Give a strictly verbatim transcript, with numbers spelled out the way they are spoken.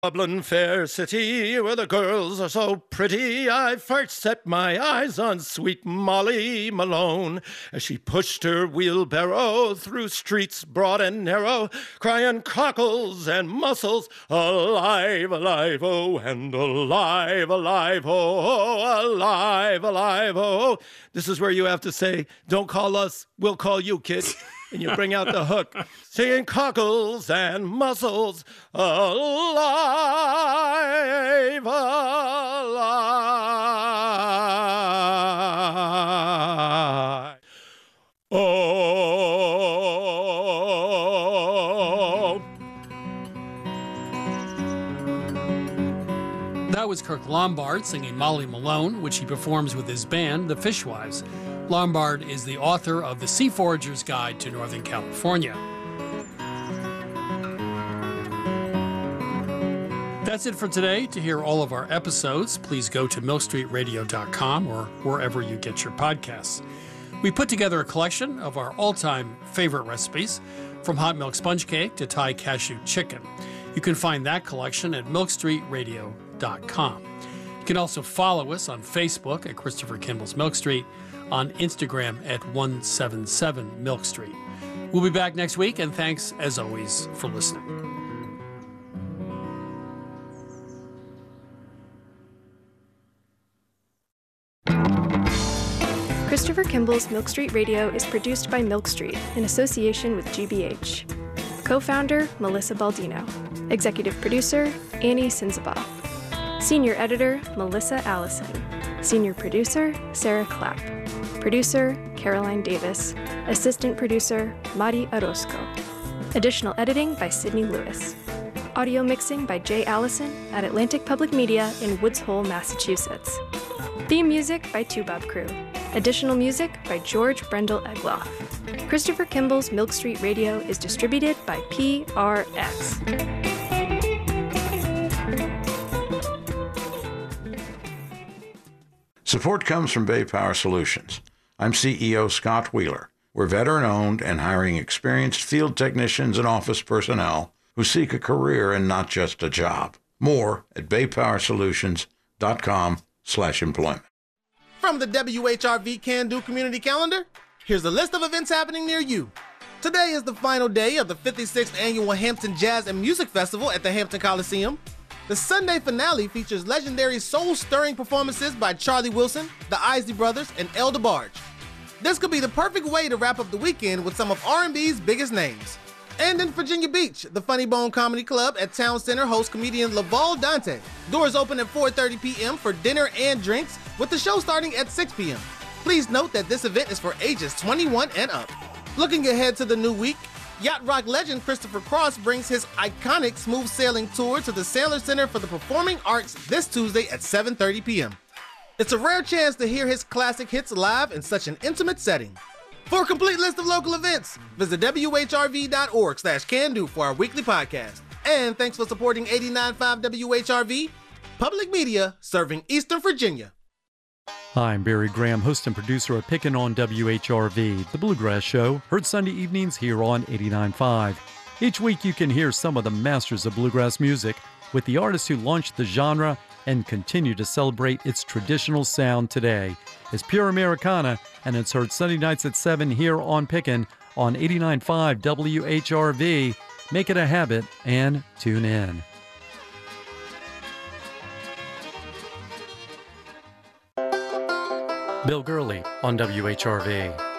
Dublin fair city, where the girls are so pretty, I first set my eyes on sweet Molly Malone, as she pushed her wheelbarrow through streets broad and narrow, crying cockles and mussels, alive, alive, oh, and alive, alive, oh, alive, alive, oh. This is where you have to say, don't call us, we'll call you, kid. And you bring out the hook, singing cockles and mussels, alive, alive. Oh. That was Kirk Lombard singing Molly Malone, which he performs with his band, the Fishwives. Lombard is the author of The Sea Forager's Guide to Northern California. That's it for today. To hear all of our episodes, please go to milk street radio dot com or wherever you get your podcasts. We put together a collection of our all-time favorite recipes, from hot milk sponge cake to Thai cashew chicken. You can find that collection at milk street radio dot com. You can also follow us on Facebook at Christopher Kimball's Milk Street, on Instagram at one seven seven Milk Street. We'll be back next week, and thanks, as always, for listening. Christopher Kimball's Milk Street Radio is produced by Milk Street in association with G B H. Co-founder, Melissa Baldino. Executive producer, Annie Sinzaba. Senior editor, Melissa Allison. Senior producer, Sarah Clapp. Producer, Caroline Davis. Assistant producer, Mari Orozco. Additional editing by Sydney Lewis. Audio mixing by Jay Allison at Atlantic Public Media in Woods Hole, Massachusetts. Theme music by Toubab Crew. Additional music by George Brendel Egloff. Christopher Kimball's Milk Street Radio is distributed by P R X. Support comes from Bay Power Solutions. I'm C E O Scott Wheeler. We're veteran-owned and hiring experienced field technicians and office personnel who seek a career and not just a job. More at bay power solutions dot com slash employment. From the W H R V Can Do Community Calendar, here's a list of events happening near you. Today is the final day of the fifty-sixth Annual Hampton Jazz and Music Festival at the Hampton Coliseum. The Sunday finale features legendary soul-stirring performances by Charlie Wilson, the Isley Brothers, and El DeBarge. This could be the perfect way to wrap up the weekend with some of R and B's biggest names. And in Virginia Beach, the Funny Bone Comedy Club at Town Center hosts comedian Laval Dante. Doors open at four thirty p.m. for dinner and drinks, with the show starting at six p.m. Please note that this event is for ages twenty-one and up. Looking ahead to the new week, Yacht Rock legend Christopher Cross brings his iconic smooth sailing tour to the Sailor Center for the Performing Arts this Tuesday at seven thirty p.m. It's a rare chance to hear his classic hits live in such an intimate setting. For a complete list of local events, visit W H R V dot org slash can do for our weekly podcast. And thanks for supporting eighty-nine point five W H R V, public media serving Eastern Virginia. Hi, I'm Barry Graham, host and producer of Pickin' on W H R V, the Bluegrass Show, heard Sunday evenings here on eighty-nine point five. Each week you can hear some of the masters of bluegrass music with the artists who launched the genre and continue to celebrate its traditional sound today. It's Pure Americana, and it's heard Sunday nights at seven here on Pickin' on eighty-nine point five W H R V. Make it a habit and tune in. Bill Gurley on W H R V.